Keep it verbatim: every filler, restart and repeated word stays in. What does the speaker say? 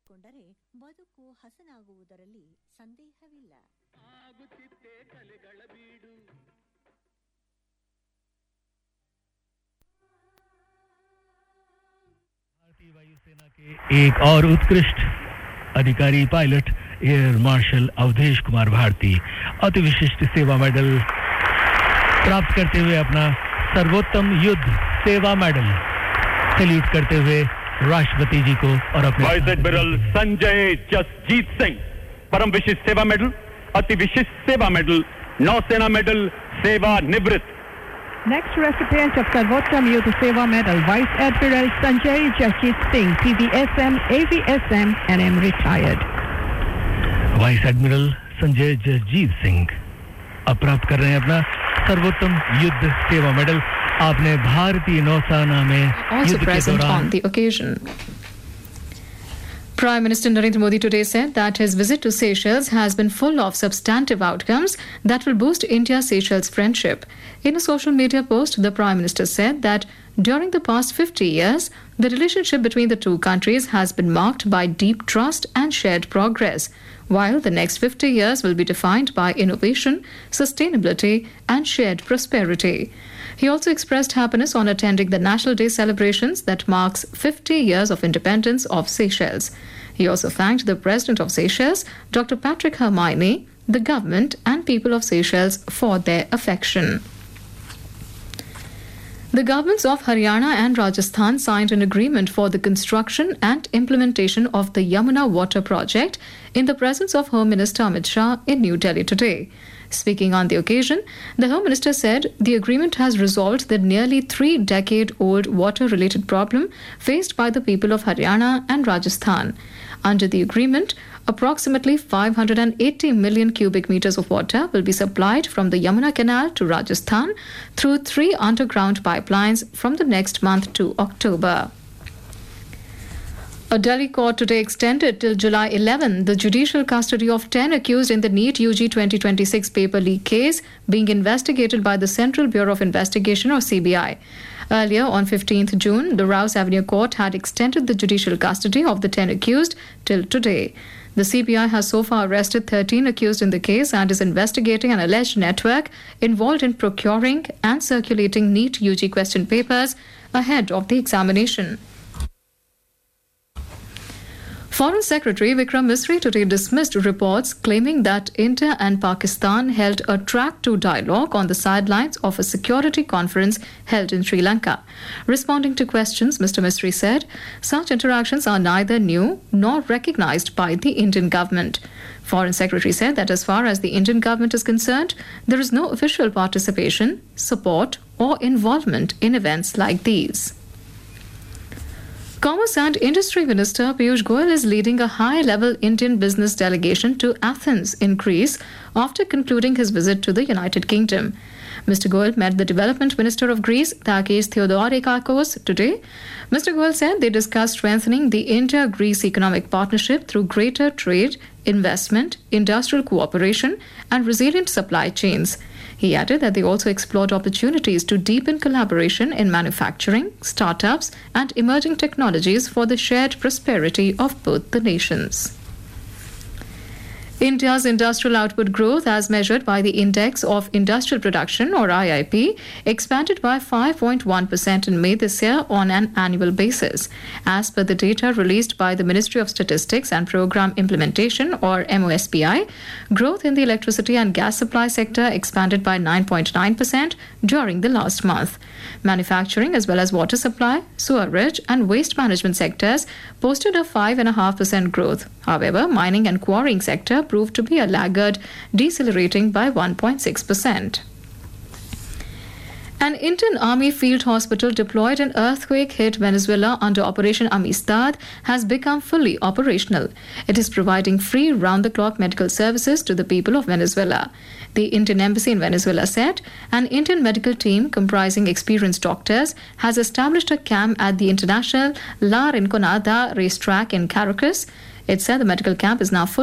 ಅಳವಡಿಸಿಕೊಂಡರೆ ಬದುಕು ಹಸನಾಗುವುದರಲ್ಲಿ ಸಂದೇಹವಿಲ್ಲ. ಆಗುತ್ತಿತ್ತೆ ಕಲೆಗಳ ಬೀಡು. भारतीय वायुसेना के एक और उत्कृष्ट अधिकारी pilot air marshal Awadhesh Kumar Bharti अति विशिष्ट सेवा मेडल प्राप्त करते हुए अपना सर्वोत्तम युद्ध सेवा मेडल सैल्यूट करते हुए राष्ट्रपति जी को और अपने वाइस एडमिरल संजय जसजीत सिंह परम विशिष्ट सेवा मेडल, अति विशिष्ट सेवा मेडल, नौसेना मेडल, सेवा निवृत्त. Next recipient of Sarvottam Youth Seva Medal, Vice Admiral Sanjay Jasjit Singh, P V S M, A V S M, N M retired. Vice admiral Sanjay Jasjeet Singh अब प्राप्त कर रहे हैं अपना सर्वोत्तम युद्ध सेवा मेडल. आपने भारतीय नौसेना में also present on the occasion. Prime Minister Narendra Modi today said that his visit to Seychelles has been full of substantive outcomes that will boost India-Seychelles friendship. In a social media post, the Prime Minister said that during the past fifty years, the relationship between the two countries has been marked by deep trust and shared progress, while the next fifty years will be defined by innovation, sustainability, and shared prosperity. He also expressed happiness on attending the National Day celebrations that marks fifty years of independence of Seychelles. He also thanked the President of Seychelles, Doctor Patrick Hermione, the government and people of Seychelles for their affection. The governments of Haryana and Rajasthan signed an agreement for the construction and implementation of the Yamuna Water Project in the presence of Home Minister Amit Shah in New Delhi today. Speaking on the occasion, the Home Minister said the agreement has resolved the nearly three-decade-old water-related problem faced by the people of Haryana and Rajasthan. Under the agreement, approximately five hundred eighty million cubic meters of water will be supplied from the Yamuna Canal to Rajasthan through three underground pipelines from the next month to October. A Delhi court today extended till July eleventh the judicial custody of ten accused in the NEET U G twenty twenty-six paper leak case being investigated by the Central Bureau of Investigation or C B I. Earlier on fifteenth June, the Rouse Avenue Court had extended the judicial custody of the ten accused till today. The C B I has so far arrested thirteen accused in the case and is investigating an alleged network involved in procuring and circulating NEET U G question papers ahead of the examination. Foreign Secretary Vikram Misri today dismissed reports claiming that India and Pakistan held a track two dialogue on the sidelines of a security conference held in Sri Lanka. Responding to questions, Mister Misri said such interactions are neither new nor recognized by the Indian government. Foreign Secretary said that as far as the Indian government is concerned, there is no official participation, support or involvement in events like these. Commerce and Industry Minister Piyush Goyal is leading a high-level Indian business delegation to Athens in Greece after concluding his visit to the United Kingdom. Mister Goyal met the Development Minister of Greece, Takis Theodorakakos, today. Mister Goyal said they discussed strengthening the India-Greece economic partnership through greater trade, investment, industrial cooperation, and resilient supply chains. He added that they also explored opportunities to deepen collaboration in manufacturing, startups, and emerging technologies for the shared prosperity of both the nations. India's industrial output growth, as measured by the Index of Industrial Production or I I P, expanded by five point one percent in May this year on an annual basis. As per the data released by the Ministry of Statistics and Program Implementation or M O S P I, growth in the electricity and gas supply sector expanded by nine point nine percent during the last month. Manufacturing as well as water supply, sewerage and waste management sectors posted a five point five percent growth. However, mining and quarrying sector proved to be a laggard, decelerating by one point six percent. An Indian Army field hospital deployed in earthquake-hit Venezuela under Operation Amistad has become fully operational. It is providing free round-the-clock medical services to the people of Venezuela. The Indian Embassy in Venezuela said an Indian medical team comprising experienced doctors has established a camp at the international La Rinconada racetrack in Caracas. It said the medical camp is now fully